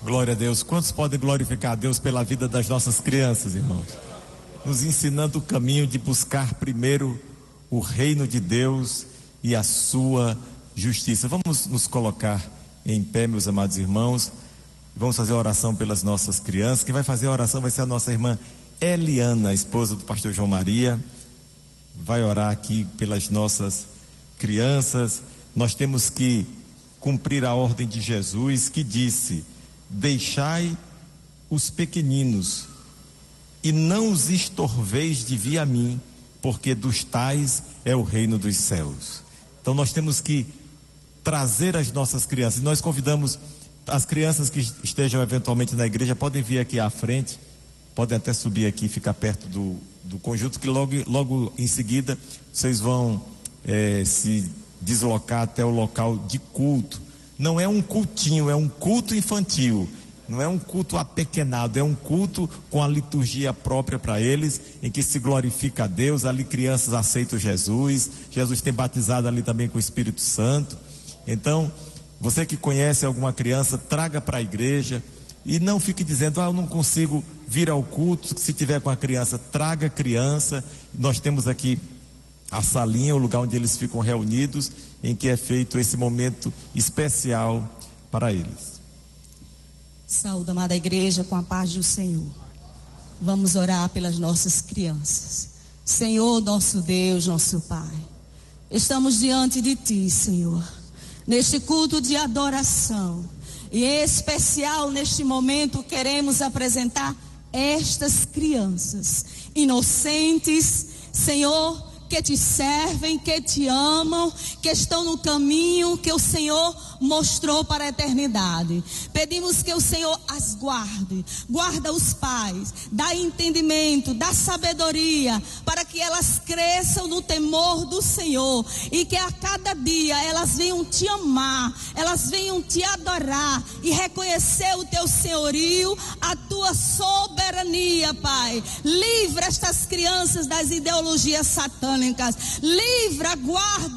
Glória a Deus. Quantos podem glorificar a Deus pela vida das nossas crianças, irmãos? Nos ensinando o caminho de buscar primeiro o reino de Deus e a sua justiça. Vamos nos colocar em pé, meus amados irmãos. Vamos fazer a oração pelas nossas crianças. Quem vai fazer a oração vai ser a nossa irmã Eliana, a esposa do pastor João Maria. Vai orar aqui pelas nossas crianças. Nós temos que cumprir a ordem de Jesus, que disse: deixai os pequeninos e não os estorveis de vir a mim, porque dos tais é o reino dos céus. Então nós temos que trazer as nossas crianças. Nós convidamos as crianças que estejam eventualmente na igreja, podem vir aqui à frente, podem até subir aqui e ficar perto do conjunto, que logo em seguida vocês vão se deslocar até o local de culto. Não é um cultinho, é um culto infantil. Não é um culto apequenado, é um culto com a liturgia própria para eles, em que se glorifica a Deus. Ali crianças aceitam Jesus. Jesus tem batizado ali também com o Espírito Santo. Então, você que conhece alguma criança, traga para a igreja e não fique dizendo: eu não consigo vir ao culto. Se tiver com a criança, traga a criança. Nós temos aqui a salinha, o lugar onde eles ficam reunidos, em que é feito esse momento especial para eles. Saúde, amada igreja, com a paz do Senhor. Vamos orar pelas nossas crianças. Senhor, nosso Deus, nosso Pai, estamos diante de Ti, Senhor, neste culto de adoração. E em especial neste momento queremos apresentar estas crianças inocentes, Senhor, que Te servem, que Te amam, que estão no caminho que o Senhor mostrou para a eternidade. Pedimos que o Senhor as guarde, guarda os pais, dá entendimento, dá sabedoria, para que elas cresçam no temor do Senhor, e que a cada dia elas venham Te amar, elas venham Te adorar e reconhecer o Teu senhorio, a Tua soberania, Pai. Livra estas crianças das ideologias satânicas, livra, guarda